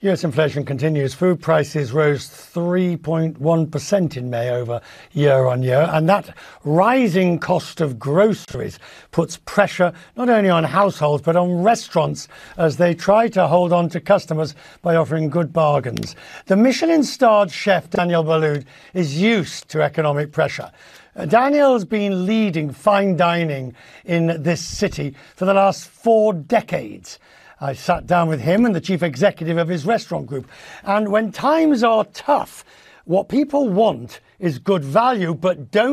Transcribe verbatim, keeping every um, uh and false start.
U S inflation continues. Food prices rose three point one percent in May over year on year, and that rising cost of groceries puts pressure not only on households but on restaurants as they try to hold on to customers by offering good bargains. The Michelin-starred chef Daniel Boulud is used to economic pressure. Daniel's been leading fine dining in this city for the last four decades. I sat down with him and the chief executive of his restaurant group. And when times are tough, what people want is good value, but don't